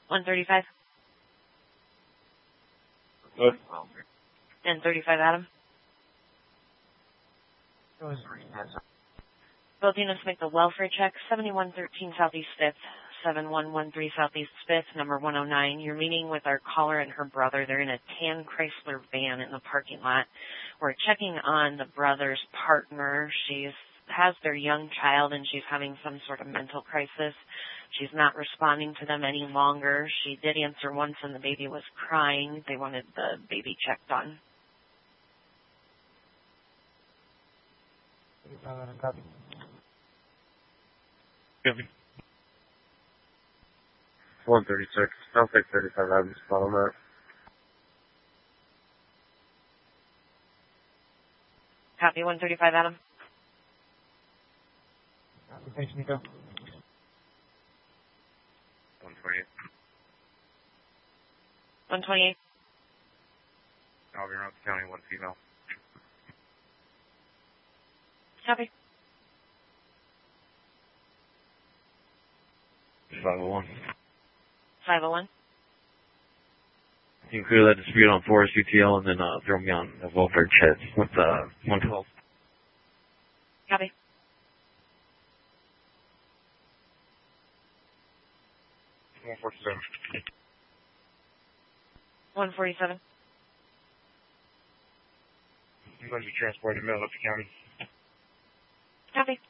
135. Good. And 35 Adam. Both units make the welfare check. 7113 Southeast 5th, 7113 Southeast 5th, number 109. You're meeting with our caller and her brother. They're in a tan Chrysler van in the parking lot. We're checking on the brother's partner. She has their young child, and she's having some sort of mental crisis. She's not responding to them any longer. She did answer once, and the baby was crying. They wanted the baby checked on. Copy. 136. I'll take 35 out of this spot on that. Copy 135 Adam. Thanks, Nico. 128. 128. I'll be around the county, one female. Copy. 501. 501. You can clear that dispute on Forest UTL and then throw me on the welfare chat with 112. Copy. 147. 147. I'm going to be transported to Middle County. Copy.